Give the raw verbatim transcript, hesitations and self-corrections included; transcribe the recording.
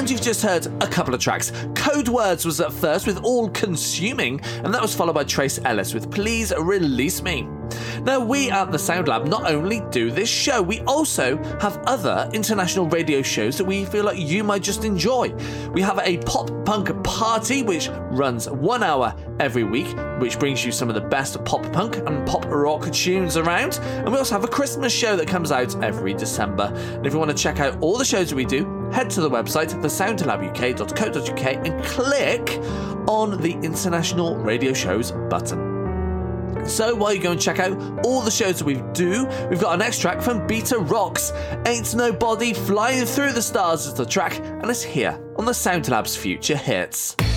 And you've just heard a couple of tracks. Code Words was at first with All Consuming, and that was followed by Trace Ellis with Please Release Me. Now, we at the Sound Lab not only do this show, we also have other international radio shows that we feel like you might just enjoy. We have a pop punk party which runs one hour every week, which brings you some of the best pop punk and pop rock tunes around. And we also have a Christmas show that comes out every December. And if you want to check out all the shows that we do, head to the website, the sound lab u k dot co dot u k, and click on the International Radio Shows button. So while you go and check out all the shows that we do, we've got our next track from Beta Rocks. Ain't Nobody Flying Through the Stars is the track, and it's here on the Sound Lab's Future Hits.